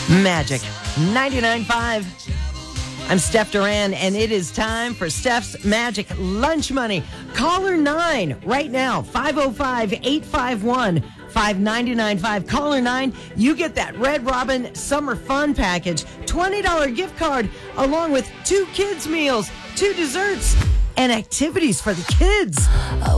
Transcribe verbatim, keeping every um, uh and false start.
Magic ninety-nine point five. I'm Steph Duran, and it is time for Steph's Magic Lunch Money. Caller nine right now, five oh five, eight five one, five nine nine five. Caller nine, you get that Red Robin Summer Fun Package, twenty dollars gift card, along with two kids' meals, two desserts, and activities for the kids.